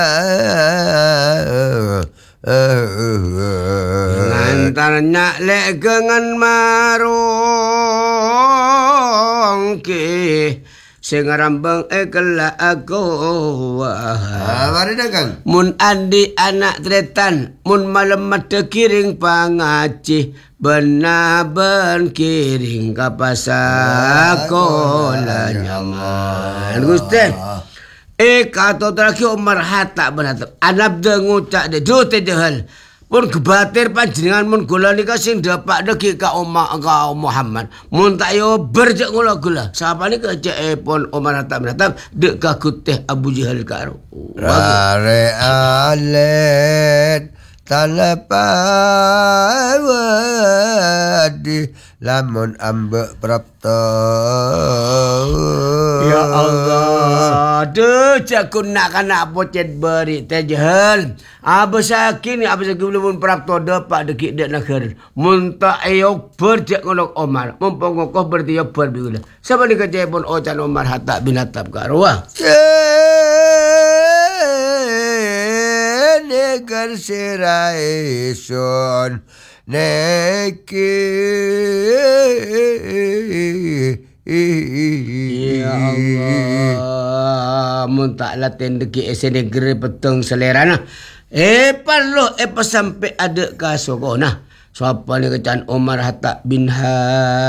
Ngantarnya lek gengan marung ki sing rambang kelak aku Mari dagang. mun andi anak tretan mun malam mata kiring pangaci benaben kiring ka pasakola nyaman Gusti kato terakhir Umar Hatta benatap anap de ngucak de jote dehal pun kebatir panjenengan mun gula nika sing dapak deki ka Muhammad mun tak yo berjek gula siapa ni kecek pun Umar Hatta benatap dek kakuteh Abu Jahal karo Rare alet talapawadi lamun ambek prapta. Ya Allah, jakun nak kana pocet beri tajhal. Abasaki belum prapto dapat dekik dak nakar. Mun tak ayo berjak ngolok Omar. Mumpung kokoh berarti ya berbila. Siapa ni kerja pun Ocan Omar Hatta bin Hattab karwa. Negar sirai son neki. Ya Allah, mun tak latin deki ese negeri peteng selera nah. Parlo pas sampai ada kasogona. Siapa ni kecan Omar Hatta bin